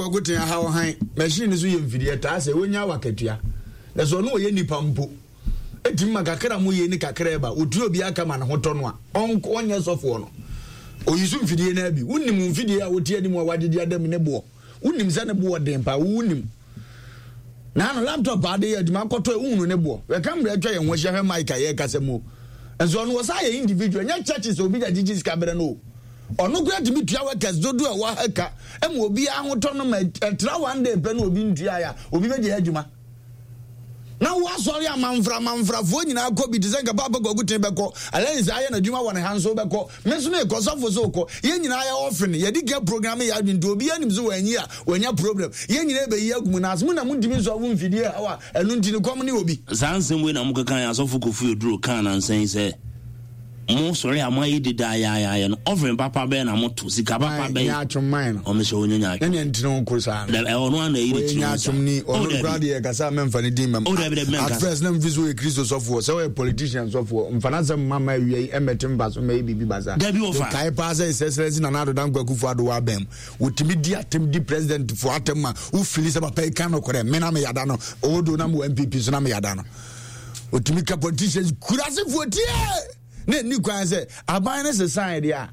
goten ha han machine so ye mfidie ta se wonya wakatua na so no ye nipa mpo etimma kakra mu ye ni kakra ba otu obi aka ma na hoto no a onko onye sofo no oyisu mfidie na bi wonnim mfidie a wotie ni mu wadede adam ne bo wonnim sa ne bo den pa wonnim na no laptop ade ye dima koto unu ne bo we camera atwa ye ho hye mic a ye kasemo enso no wasa ye individual nya churches obi da digis camera no ono gwa timi tua workers dodo a wa haka em obi ahoto no ma tra one day pe no obi ntua ya obi beje adwuma na wa sori amanfra fo nyina akobi dizenga baba goguten beko alens aye na adwuma won hanso beko meso na ekosofo so ko ye nyina ya offering ye diga program ya adwinto obi anim so wanyi a wanya problem ye nyina ebe yi agum na asmu na mundimi so wo mfidie hawa enu ntini kom ne obi sansem we na mukakan ya sofo kofu oduro kan na nsan se mo sorry amayi dida ya no offering papa be na moto sika papa be ya chumman no o me so onyonya ene ntino nkosa e ono ana iri chi ya chumni ono grade e kasa memfa ne dim at first na mviso e Christo sofo so we politicians sofo mfana zam mama wi emetim baso me bibi baza kai pass excellency na nado dan kwakufu ado wa bem wotimi di atem di president for atem ma u fili se papa kan no kore me na me yada no odo na mo MPP so na me yada no wotimi ka politicians kurase votie ne ni kwan se aban ne society a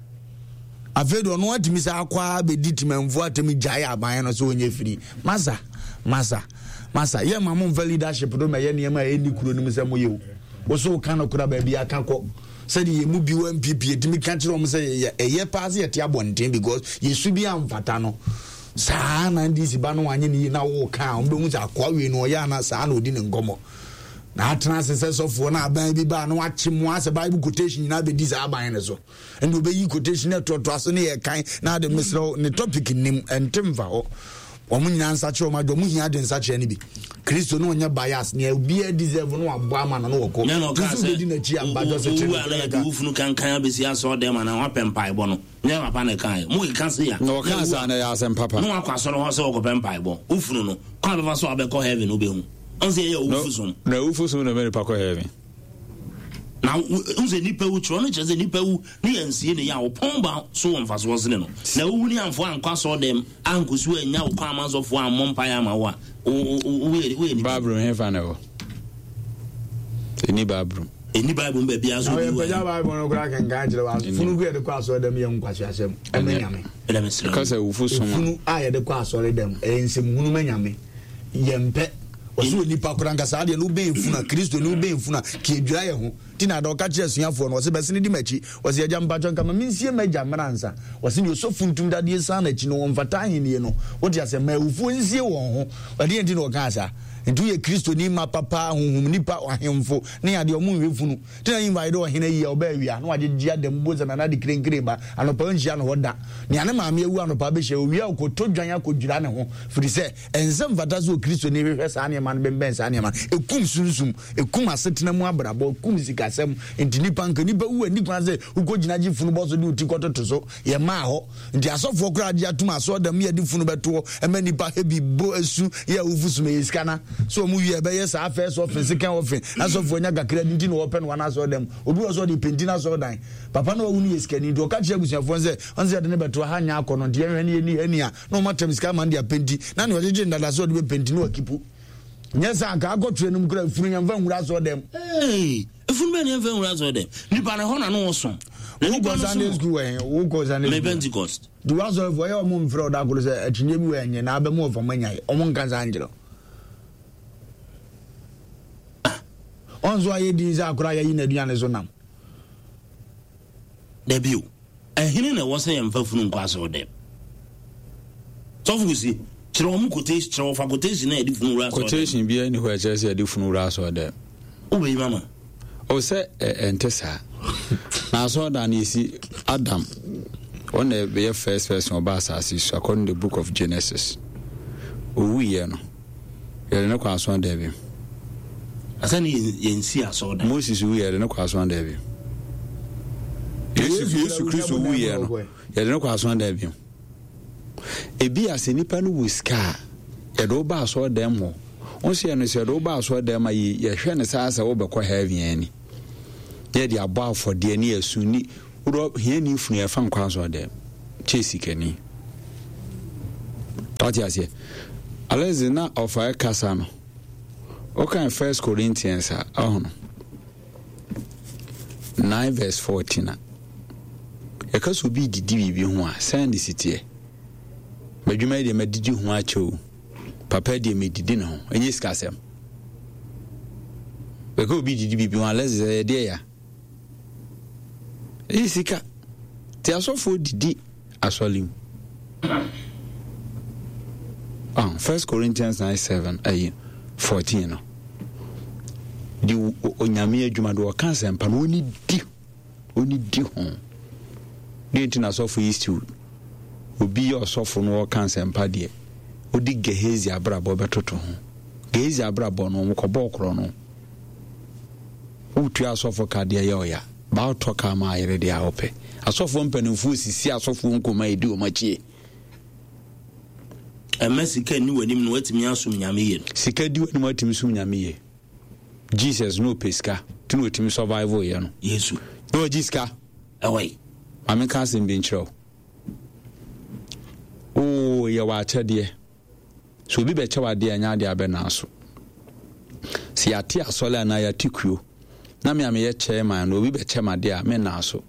afedo no atimi sa akwa be ditimamfo atimi jai aban no so onye free masa ye mamon leadership do me ye ne ma eni kuro nim se moye wo so kan okura ba bia akakọ se de ye mu bi wa MPP etimi kan kire o se ye pass ye te abonten because ye su bi amfata no saa na ndi si ba no anye ni na wo kan o be hu sa akwa we no ya na saa na odi ne ngomo na transcendence of one aban bi ba no achimo as Bible quotation na be dis aban ne so and obe yi quotation na to aso ne ye kan na de misro ne topic nim entemva ho omu nyina nsa che o ma do mu hia de nsa che ne bi Kristo no nya bias ne obi e deserve no abo ama na no woko Kristo be di na chi amba do se che na ufunu kan abesi aso de ma na wa pempai bo no nya papa ne kan mu ke kan se ya no kan sa na ya sem papa no akwaso no se woko pempai bo ufunu no kan be fa so abeko heaven obe hu onse ye ufusum na ufusum na me pako heaven na unse nipa wu tro no cheze nipa wu ni yansie ne ya opomba so won faso wose ne no na wu ni amfo ankwaso dem ankusu anya wo kwa amazofo ammompa ya ma wa we ni babru heaven na wo ni babru eni bible mbe bia so bi wo ya bible no kra kan ga jere wa funu gu ye de kwa so dem ye nkwase asem emenyame because ufusum funu a ye de kwa so dem ensem hunu menyame yempe wasu nipa kuranga saade no be mfuna Kristo no be mfuna ki edwira ye ho tina da oka kire suafo no wose besene di machi wose agya mpacho nka ma minsie magya mransa wose ni osofu ntum dade sa na chi no wonfata ahenie no wodi ase ma ufu nsie won ho wade enti no oka asa ntu ye Kristo ni ma papa honhum nipa ahemfo ne ade omu nwefunu tina yin vai do hena yi oba awia no wade gia dem boza na de krenkre ba anopa njia no hoda ne ane ma me awu anopa be hye owia okotodwan akodwira ne ho firi se ensem fata so Kristo ni hwehwe sa ne man bemben sa ne man ekum sunsum ekum asetena mu abrabo ekum sikasem enti nipa nka nipa wu ani kwan se ukogina gi funu boso de utikoto to so ye ma ho enti asofo kra de atuma aso da me de funu beto ema nipa hebi bo asu ye ufusum yiskana so mu wie be yes first office second office asofo nya gakra ndi no open one aso dem obi oso de pentina so dan papa no wu ni yiskani do ka che abusuafo se onse de ne beto ha nya akono de hwene ni ani a no matem ska man de penti na no de ndada so de penti no akipu nyesa ka akotwe num kra funu nya mfa nwura so dem funu be ne mfa nwura so dem nipa na ho na no so who goes Sunday school who goes Sunday school Pentecost the ones of where o mum fro da ko se atinye bi we nye na abe mu of manya o mun kan sa angelo onzo aye din za akura ya yi na duane so nam debut ehine na wose yem fa funu nkwa so dem so fusi kire omu quotation kire ofa quotation na edi funu ra so quotation bi ani ho eche se edi funu ra so dem o be mama o se entesa na so da na isi Adam on the first person of Basas according to the book of Genesis we no yele no kwa so dem asani yensi aso da Moses we yele no kwa so dem Yesu Kristo we no yele no kwa so dem ebi asenipa no wiska edo ba so dem ho onse no se edo ba so dem ayi ye hwe ne saasa wo bekọ heaven ani ye di abo afode ani asuni uro hia ni funu ya fa nkwa so dem chesi kani Tatiasie. Alezi na offer kasa no. Okay, 1 Corinthians 9 verse 14. Ekaso bi didi bibi ho a send sitie. Madwuma de madidi ho a chew. Papa de medidi ne ho. Enye skasem. Ekaso bi didi bibi ho alezi de ya. Isika. Ti asofo didi asolim. 1 Corinthians 9:7 14 no. Di onyame adwuma do kansa mpa no oni di ho. Di ntina asofo yistu. Obi osofo no kansa mpa de. Odi Gehazi abrabo betoto ho. Gehazi abrabo no mkobo okro no. Utu asofo ka de ya oya. Ba to ka ma ayere de a ope. Asofo mpanimfu sisi asofo nkoma edi o machie. Sika ni wanim no watimi asum nyame ye. Sika di wanim watimi sum nyame ye. Jesus no peska. Tinu watimi survival ye no. Yesu. No jiska. Away. Ame ka sem bi nchiro. Oh, ye wa chade. So bi be chawade anya de abena so. Si ati asole na ya tikuo. Na me ame ye chairman no bi be chamade a me na so.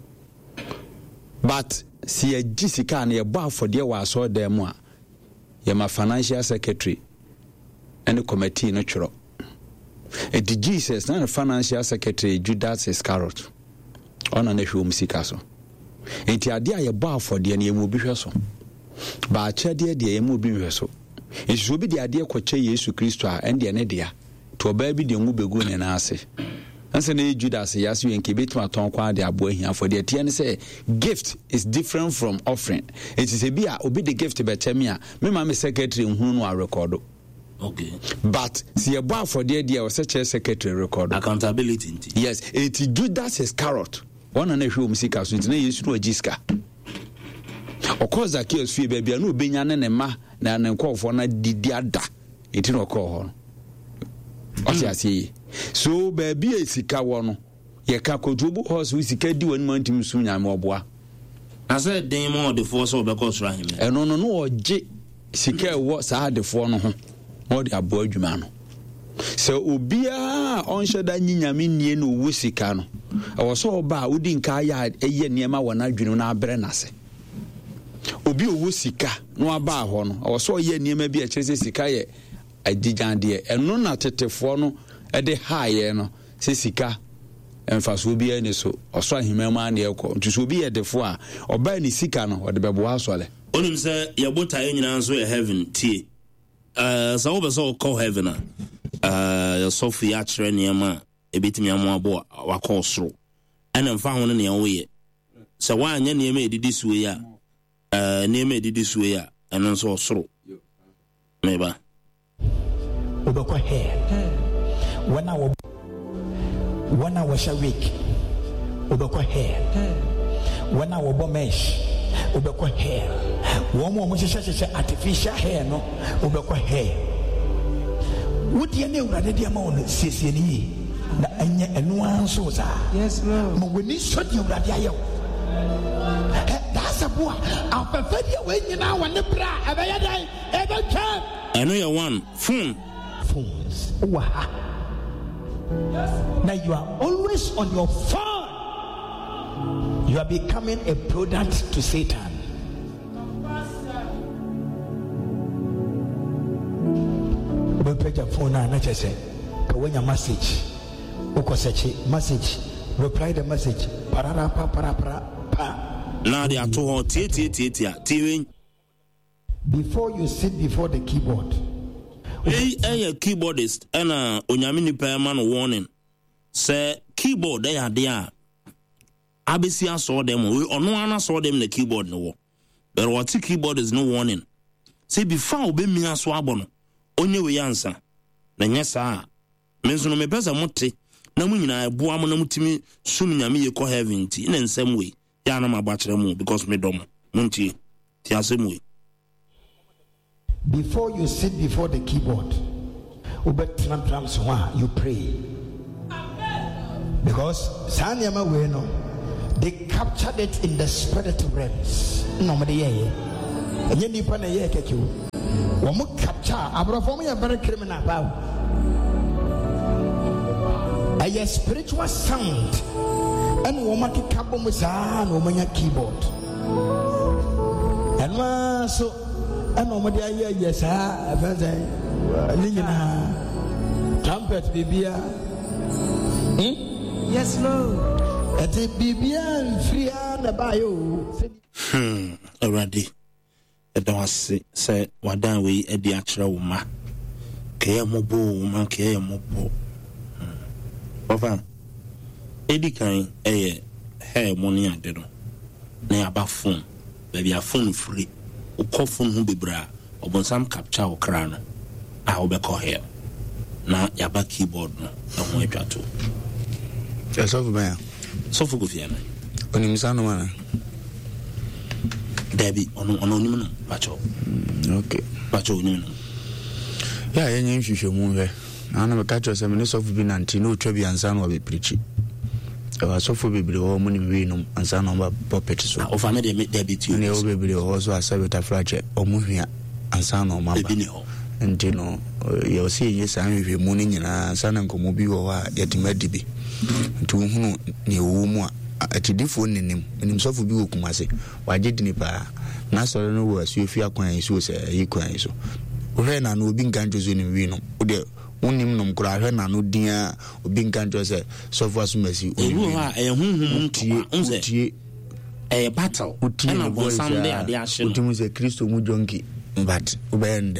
But si ye jisika na ye bo afode wa so dem a my financial secretary and the committee no churo. E di Jesus na financial secretary Judas Iscariot. Ona na hwe omusika so. Enti ade a ye ba afode na ye mu bi hwe so. Ba achade de ye mu bi hwe so. Esu bi de ade kwache Yesu Kristo a ende ne dia. To ba bi de ngu begu ne na ase. Anse na Judas yaso yenke betima ton kwa de abo ahia for the tie ne say gift is different from offering. It is a be a obi the gift be temi a me ma me secretary hu no a record. Okay. But see a bar for the idea of such a secretary record. Accountability. Yes, it Judas Iscariot. One na hwe omusika so ntina Yesu no agiska. Of course that kills fear baby no benya ne ma na nkofo na didi ada. Enti no call ho. Osiasi. So baby esika wo no ye ka kojobu horse we sika di wani mantim sum nyame oboa na say den mo de force obekọ sura him no oje sika wo sa de fo no ho o de abo adwuma no so obia on sheda nyame nie no wo sika no wo so oba odi nka ya eye niema wona adwunu na abre nase obi owo sika no aba ho no wo so ye niema bi a kire sika ye adigande eno na tetefo no ede high no se sika emfaso bi ene so oso ahimema na ekọ ntuso bi yedefo a oba ni sika no ode bebo asole onim se yebota enyina nso ye heaven tie so obe so call heaven a Sophia akere niema ebetimi amo abo wakọ soro ene mfa ho ne wo ye se wa anya niema edidi suwe ya niema edidi suwe ya eno nso soro meba obekọ here when I was awake, obekwa hair. When I was bomesh, obekwa hair. One more artificial hair, no, obekwa hair. Would you know that the amount of CCNE? And one sosa. Yes, Lord. When you shot you, that's a boy. I'll prefer you when you now want the bra. Ever can. I know you're one. Phones. Wow. Now you are always on your phone. You are becoming a product to Satan. Open page your phone now. Not just say, when your message, message, reply the message. Now they are too before you sit before the keyboard. A keyboardist and onyamini perman warning. Say keyboard they are there. Abisia saw them. We or no one saw them the keyboard no. But what keyboard is no warning. Say before be me aswabon. Only we answer. Then yes sir. Menzo me pesa mote. Na mu nyina ebo am na mutimi sum nyame ye ko heaven ti in nsem we. Ya na mabachire mu because me dom. Munti ti asem we. Before you sit before the keyboard, you pray. Because they captured it in the spirit realms. ɛnyɛ nipa na ɛyɛ kɛkɛ o wɔn capture aborɔfo wɔn yɛ very criminal baawo ɛyɛ spiritual sound ɛna wɔn akeka bɔ mu saa na wɔn anya keyboard ɛnua so ɛna wɔn de ayɛ saa ɛfɛn sɛ ne nyinaa trumpet bibia yes no ɛte bibia nfiria na baayɛ o already ɛda wase sɛ wadan wei ɛde akyerɛ wo ma kɛyɛ mmɔbɔ wo ma kɛyɛ mmɔbɔ ɔfa ɛdi kan ɛyɛ hair mo ne ade no na yɛaba phone baabi a phone firi wokɔ phone ho bebree a ɔbɔnsam capture wo kra no a wobɛkɔ hair na yɛaba keyboard no ɛho atwa to ɛsɔfo bɛn a sɔfo kofia no onim sa no mana Debbie, ono onim no pacho. Okay. Pacho onim no. Ya yenye nhwehwɛ mu hwɛ. Na na meka kyerɛ sɛ me sɔfo bi nante no twa bi ansa no be preach. Ewa sɔfo bebre wɔ mu ne wi no ansa no ba puppet so. O fa me de Debbie tu. Ne o bebre wɔ so asabeta frache o mu hwia ansa no ma ba. Ebi ne ho. Nti no ye o se yenye sa nhwehwɛ mu ne nyina ansa na nkomo bi wɔ hɔ a yɛtema di bi. Nti hunu ne wo mu a atidifo nenim sɔfo bi wɔ kumase wagye dini pa na sɔre no wɔ asuofi akwan yi so sɛ yi kwan yi so wohwɛ na no obi nkanjo so ne wi no wode wonim nom kora hwɛ na no din a obi nkanjo sɛ sɔfo asomasi ewu a honhom ntie unze battle na bonsam de ade ahye no wotim sɛ Kristo mu jonki but obɛyɛ